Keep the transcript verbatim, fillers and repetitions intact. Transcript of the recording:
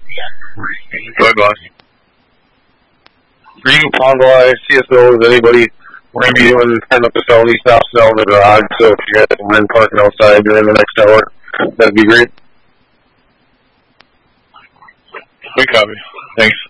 Go ahead, boss. Green Pongwai, C S O, is anybody, we're going to be doing kind of facility stuff now in the garage, so if you guys don't mind parking outside during the next hour, that'd be great. We copy. Thanks.